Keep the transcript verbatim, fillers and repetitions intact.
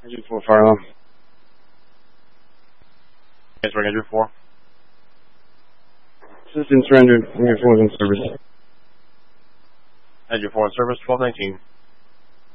Engine four, fire alarm. Yes, we're Engine four. System surrendered. Engine four is in service. Engine four in service, twelve nineteen.